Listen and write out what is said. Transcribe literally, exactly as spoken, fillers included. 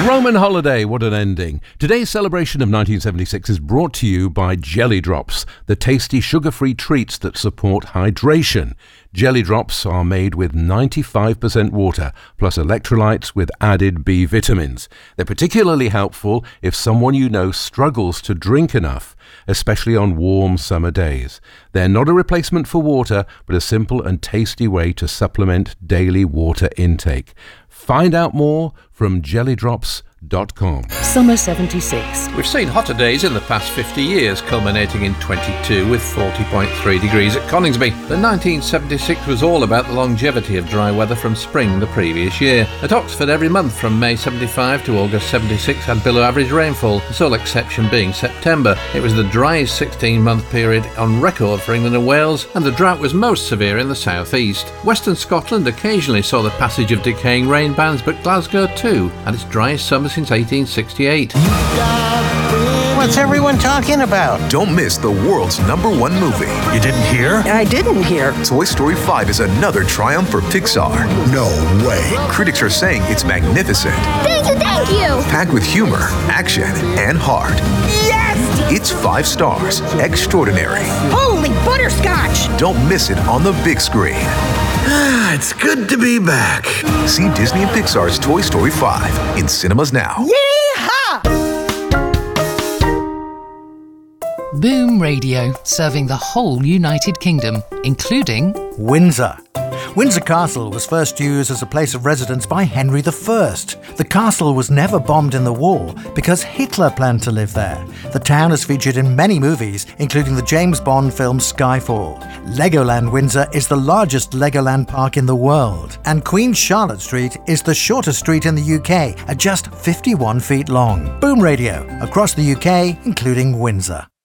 Roman Holiday, what an ending. Today's celebration of nineteen seventy-six is brought to you by Jelly Drops, the tasty sugar-free treats that support hydration. Jelly Drops are made with ninety-five percent water, plus electrolytes with added B vitamins. They're particularly helpful if someone you know struggles to drink enough, especially on warm summer days. They're not a replacement for water, but a simple and tasty way to supplement daily water intake. Find out more from jelly drops dot com. Summer seventy-six. We've seen hotter days in the past fifty years, culminating in twenty-two with forty point three degrees at Coningsby. But nineteen seventy-six was all about the longevity of dry weather from spring the previous year. At Oxford, every month from May seventy-five to August seventy-six had below average rainfall, the sole exception being September. It was the driest sixteen-month period on record for England and Wales, and the drought was most severe in the southeast. Western Scotland occasionally saw the passage of decaying rain bands, but Glasgow too had its driest summer since eighteen sixty-eight. What's everyone talking about? Don't miss the world's number one movie. You didn't hear? I didn't hear. Toy Story five is another triumph for Pixar. No way. Critics are saying it's magnificent. Thank you, thank you! Packed with humor, action, and heart. Yes! It's five stars. Extraordinary. Holy butterscotch! Don't miss it on the big screen. It's good to be back. See Disney and Pixar's Toy Story five in cinemas now. Yeehaw! Boom Radio, serving the whole United Kingdom, including Windsor. Windsor Castle was first used as a place of residence by Henry the First. The castle was never bombed in the war because Hitler planned to live there. The town is featured in many movies, including the James Bond film Skyfall. Legoland Windsor is the largest Legoland park in the world. And Queen Charlotte Street is the shortest street in the U K, at just fifty-one feet long. Boom Radio, across the U K, including Windsor.